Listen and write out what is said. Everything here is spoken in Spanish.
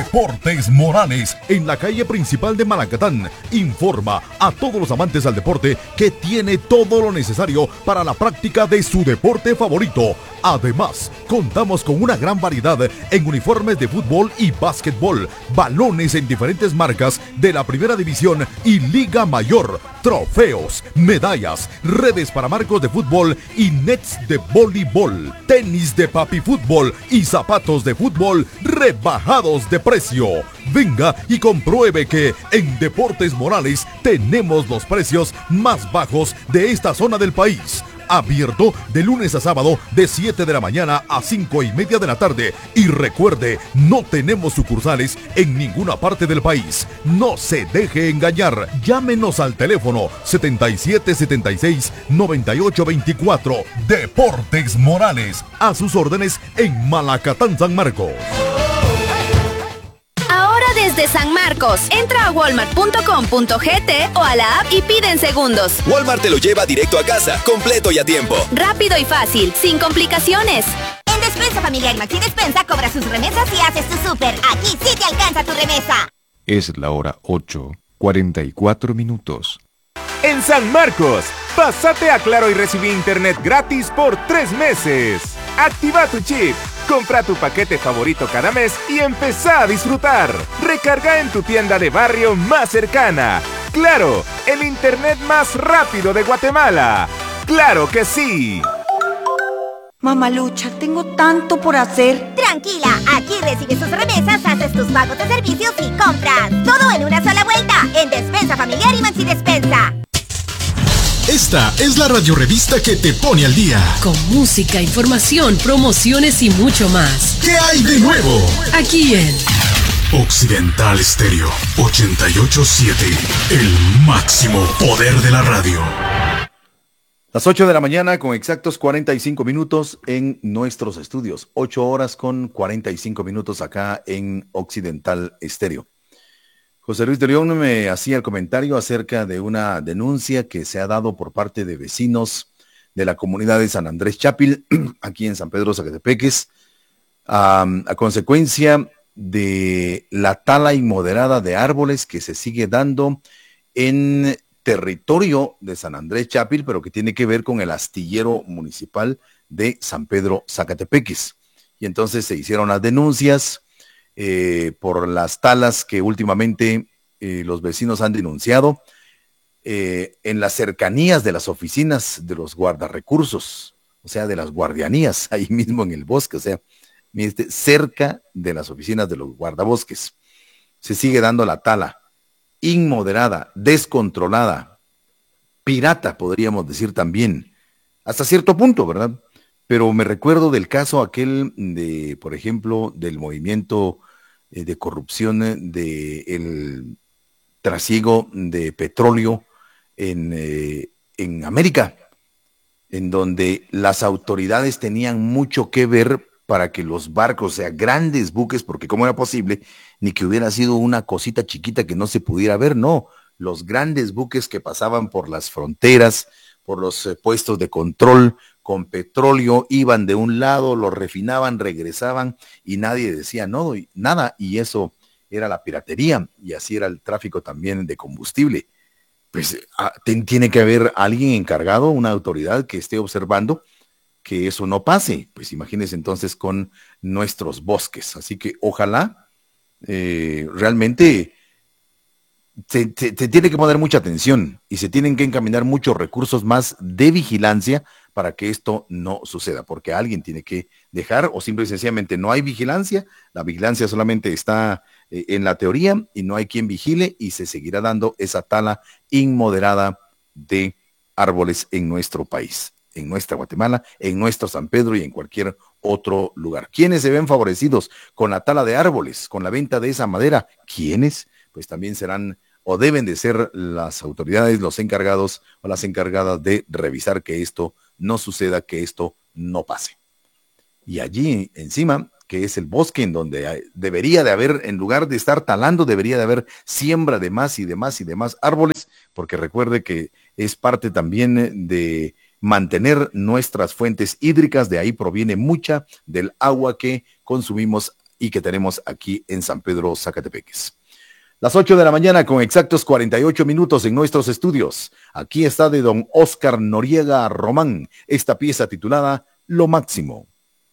Deportes Morales, en la calle principal de Malacatán, informa a todos los amantes al deporte que tiene todo lo necesario para la práctica de su deporte favorito. Además, contamos con una gran variedad en uniformes de fútbol y básquetbol, balones en diferentes marcas de la Primera División y Liga Mayor, trofeos, medallas, redes para marcos de fútbol y nets de voleibol, tenis de papi fútbol y zapatos de fútbol rebajados de precio. Venga y compruebe que en Deportes Morales tenemos los precios más bajos de esta zona del país. Abierto de lunes a sábado de 7 de la mañana a 5:30 de la tarde. Y recuerde, no tenemos sucursales en ninguna parte del país. No se deje engañar. Llámenos al teléfono 7776-9824. Deportes Morales, a sus órdenes en Malacatán, San Marcos. Desde San Marcos, entra a walmart.com.gt o a la app y pide en segundos. Walmart te lo lleva directo a casa, completo y a tiempo. Rápido y fácil, sin complicaciones. En Despensa Familiar y Maxi Despensa cobra sus remesas y haces tu súper. Aquí sí te alcanza tu remesa. Es la hora 8:44. En San Marcos, pásate a Claro y recibí internet gratis por 3 meses. Activa tu chip. Compra tu paquete favorito cada mes y empezá a disfrutar. Recarga en tu tienda de barrio más cercana. Claro, el internet más rápido de Guatemala. ¡Claro que sí! Mamalucha, tengo tanto por hacer. Tranquila, aquí recibes tus remesas, haces tus pagos de servicios y compras. Todo en una sola vuelta, en Despensa Familiar y Maxi Despensa. Esta es la radiorevista que te pone al día. Con música, información, promociones y mucho más. ¿Qué hay de nuevo? Aquí en Occidental Estéreo 88.7, el máximo poder de la radio. Las 8 de la mañana con exactos 45 minutos en nuestros estudios. 8 horas con 45 minutos acá en Occidental Estéreo. José Luis de León me hacía el comentario acerca de una denuncia que se ha dado por parte de vecinos de la comunidad de San Andrés Chapil, aquí en San Pedro Zacatepeques, a consecuencia de la tala inmoderada de árboles que se sigue dando en territorio de San Andrés Chapil, pero que tiene que ver con el astillero municipal de San Pedro Zacatepeques. Y entonces se hicieron las denuncias por las talas que últimamente los vecinos han denunciado en las cercanías de las oficinas de los guardarrecursos, o sea, de las guardianías, ahí mismo en el bosque, o sea, cerca de las oficinas de los guardabosques. Se sigue dando la tala inmoderada, descontrolada, pirata, podríamos decir también, hasta cierto punto, ¿verdad? Pero me recuerdo del caso aquel de, por ejemplo, del movimiento de corrupción del trasiego de petróleo en América, en donde las autoridades tenían mucho que ver para que los barcos, o sea, grandes buques, porque cómo era posible, ni que hubiera sido una cosita chiquita que no se pudiera ver, no, los grandes buques que pasaban por las fronteras, por los puestos de control, con petróleo, iban de un lado, lo refinaban, regresaban y nadie decía no, nada, y eso era la piratería y así era el tráfico también de combustible. Pues tiene que haber alguien encargado, una autoridad que esté observando que eso no pase. Pues imagínense entonces con nuestros bosques. Así que ojalá realmente se tiene que poner mucha atención y se tienen que encaminar muchos recursos más de vigilancia para que esto no suceda, porque alguien tiene que dejar, o simple y sencillamente no hay vigilancia, la vigilancia solamente está en la teoría y no hay quien vigile y se seguirá dando esa tala inmoderada de árboles en nuestro país, en nuestra Guatemala, en nuestro San Pedro y en cualquier otro lugar. ¿Quiénes se ven favorecidos con la tala de árboles, con la venta de esa madera? ¿Quiénes? Pues también serán o deben de ser las autoridades, los encargados o las encargadas de revisar que esto no suceda, que esto no pase. Y allí encima, que es el bosque en donde debería de haber, en lugar de estar talando, debería de haber siembra de más y de más y de más árboles, porque recuerde que es parte también de mantener nuestras fuentes hídricas, de ahí proviene mucha del agua que consumimos y que tenemos aquí en San Pedro, Zacatepeques. Las 8 de la mañana con exactos 48 minutos en nuestros estudios. Aquí está de don Oscar Noriega Román, esta pieza titulada Lo Máximo.